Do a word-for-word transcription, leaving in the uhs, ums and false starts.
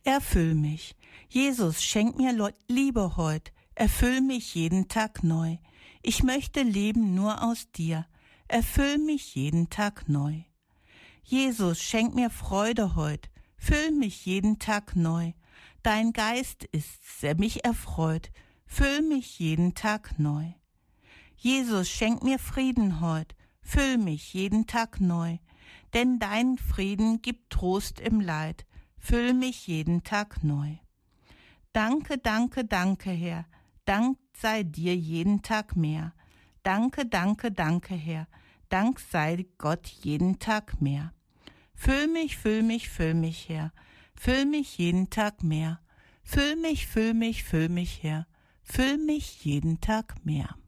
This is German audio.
Erfüll mich. Jesus, schenk mir Liebe heut. Erfüll mich jeden Tag neu. Ich möchte leben nur aus dir. Erfüll mich jeden Tag neu. Jesus, schenk mir Freude heut. Füll mich jeden Tag neu. Dein Geist ist's, der mich erfreut. Füll mich jeden Tag neu. Jesus, schenk mir Frieden heut. Füll mich jeden Tag neu. Denn dein Frieden gibt Trost im Leid. Füll mich jeden Tag neu. Danke, danke, danke, Herr. Dank sei dir jeden Tag mehr. Danke, danke, danke, Herr. Dank sei Gott jeden Tag mehr. Füll mich, füll mich, füll mich, Herr. Füll mich jeden Tag mehr. Füll mich, füll mich, füll mich, Herr. Füll mich jeden Tag mehr.